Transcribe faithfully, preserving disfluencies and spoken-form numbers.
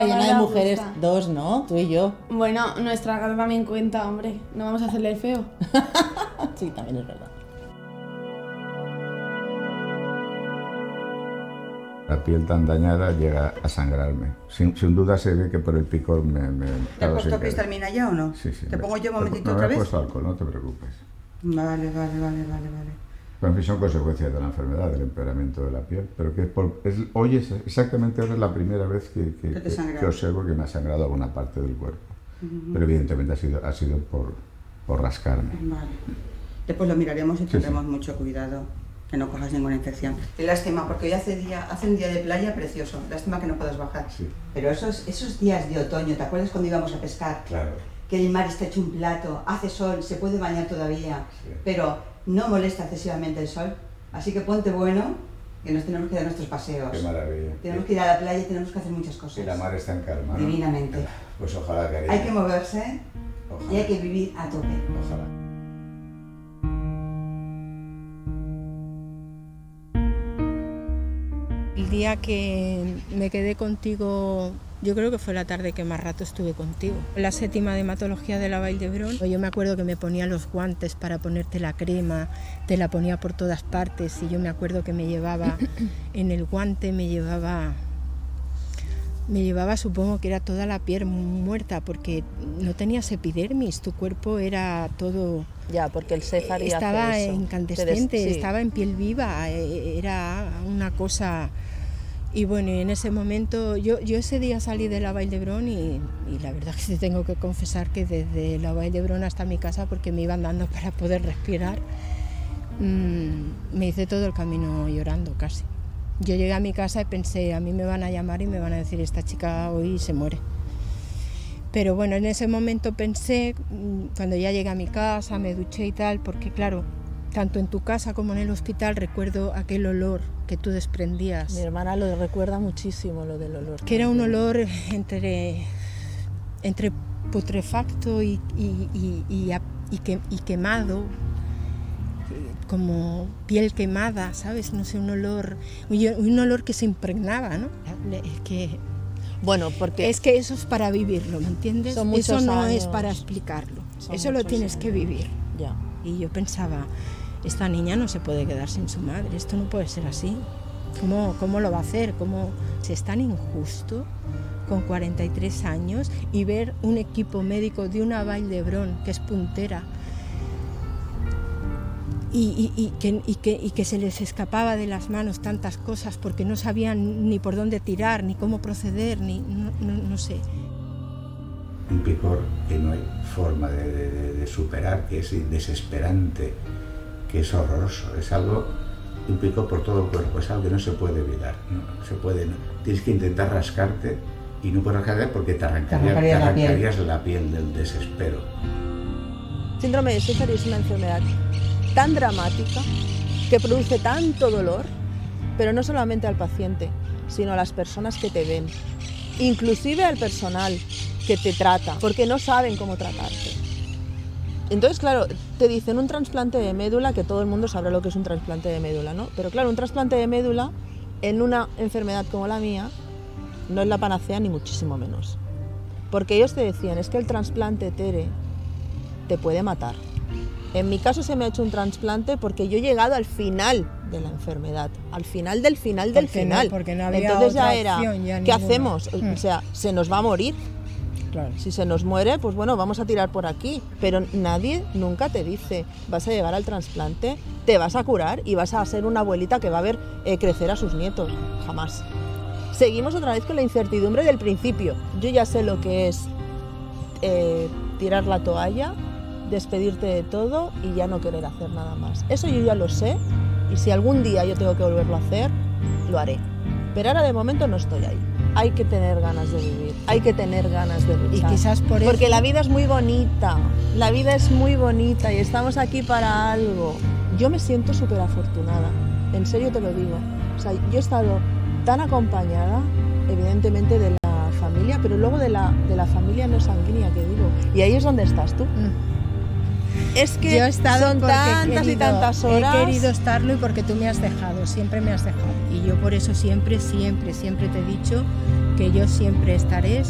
Llena de mujeres, dos, ¿no? Tú y yo. Bueno, nuestra cara también cuenta, hombre. No vamos a hacerle el feo. Sí, también es verdad. La piel tan dañada llega a sangrarme. Sin, sin duda se ve que por el picor me... me ¿Te has puesto cristalmina ya o no? Sí, sí. ¿Te pongo yo un momentito no, otra vez? Me he puesto alcohol, no te preocupes. Vale, vale, vale, vale, vale. En fin, son consecuencias de la enfermedad, del empeoramiento de la piel, pero que es por, es, hoy es exactamente ahora es la primera vez que, que, que, que observo que me ha sangrado alguna parte del cuerpo. Uh-huh. Pero evidentemente ha sido, ha sido por, por rascarme. Vale. Después lo miraremos y tendremos sí, sí. mucho cuidado. Que no cojas ninguna infección. Qué lástima, porque hoy hace, día, hace un día de playa precioso. Lástima que no puedas bajar. Sí. Pero esos, esos días de otoño, ¿te acuerdas cuando íbamos a pescar? Claro. Que el mar está hecho un plato, hace sol, se puede bañar todavía, sí. pero no molesta excesivamente el sol. Así que ponte bueno, que nos tenemos que dar nuestros paseos. Qué maravilla. Tenemos que ir a la playa y tenemos que hacer muchas cosas. Y la mar está en calma, ¿no? Divinamente. Pues ojalá que Hay que moverse ojalá. Y hay que vivir a tope. Ojalá. El día que me quedé contigo, yo creo que fue la tarde que más rato estuve contigo. La séptima de hematología de la Vall d'Hebron, yo me acuerdo que me ponía los guantes para ponerte la crema, te la ponía por todas partes y yo me acuerdo que me llevaba en el guante, me llevaba, me llevaba supongo que era toda la piel muerta porque no tenías epidermis, tu cuerpo era todo... Ya, porque el Cefar estaba hace eso. incandescente, Des, sí. estaba en piel viva, era una cosa... Y bueno, en ese momento, yo, yo ese día salí de la Vall d'Hebron y, y la verdad es que tengo que confesar que desde la Vall d'Hebron hasta mi casa, porque me iban dando para poder respirar, mmm, me hice todo el camino llorando casi. Yo llegué a mi casa y pensé, a mí me van a llamar y me van a decir, esta chica hoy se muere. Pero bueno, en ese momento pensé, cuando ya llegué a mi casa, me duché y tal, porque claro, tanto en tu casa como en el hospital recuerdo aquel olor que tú desprendías. Mi hermana lo recuerda muchísimo, lo del olor. Que era un olor entre, entre putrefacto y, y, y, y, y, que, y quemado, como piel quemada, ¿sabes? No sé, un olor, un olor que se impregnaba, ¿no? Es que... Bueno, porque... Es que eso es para vivirlo, ¿me entiendes? Son muchos eso no años. Es para explicarlo, Son eso lo tienes años. Que vivir. Ya. Y yo pensaba, esta niña no se puede quedar sin su madre, esto no puede ser así. ¿Cómo, cómo lo va a hacer? ¿Cómo? Si es tan injusto con cuarenta y tres años y ver un equipo médico de una Vall d'Hebron que es puntera y, y, y, que, y, que, y que se les escapaba de las manos tantas cosas porque no sabían ni por dónde tirar, ni cómo proceder, ni no, no, no sé. Un picor que no hay forma de, de, de superar, que es desesperante, que es horroroso, es algo, un picor por todo el cuerpo, es algo que no se puede evitar, no se puede, no. Tienes que intentar rascarte y no puedes rascarte porque te arrancarías, te arrancarías la, la piel del desespero. Síndrome de Cefar es una enfermedad tan dramática que produce tanto dolor, pero no solamente al paciente, sino a las personas que te ven, inclusive al personal que te trata, porque no saben cómo tratarte. Entonces, claro, te dicen un trasplante de médula, que todo el mundo sabrá lo que es un trasplante de médula, ¿no? Pero claro, un trasplante de médula en una enfermedad como la mía no es la panacea ni muchísimo menos. Porque ellos te decían, es que el trasplante, Tere, te puede matar. En mi caso se me ha hecho un trasplante porque yo he llegado al final de la enfermedad, al final del final del porque final. No, porque no había Entonces otra ya era, opción, ya ¿qué ninguna. hacemos? Mm. O sea, se nos va a morir. Claro. Si se nos muere, pues bueno, vamos a tirar por aquí. Pero nadie nunca te dice, vas a llegar al trasplante, te vas a curar y vas a ser una abuelita que va a ver eh, crecer a sus nietos. Jamás. Seguimos otra vez con la incertidumbre del principio. Yo ya sé lo que es eh, tirar la toalla, despedirte de todo y ya no querer hacer nada más. Eso yo ya lo sé y si algún día yo tengo que volverlo a hacer, lo haré. Pero ahora de momento no estoy ahí. Hay que tener ganas de vivir, hay que tener ganas de luchar. Y quizás por eso... Porque la vida es muy bonita, la vida es muy bonita y estamos aquí para algo. Yo me siento súper afortunada, en serio te lo digo. O sea, yo he estado tan acompañada, evidentemente, de la familia, pero luego de la, de la familia no sanguínea que digo. Y ahí es donde estás tú. Mm. Es que yo he estado son porque he tantas querido, y tantas horas. He querido estarlo y porque tú me has dejado, siempre me has dejado. Y yo por eso siempre, siempre, siempre te he dicho que yo siempre estaré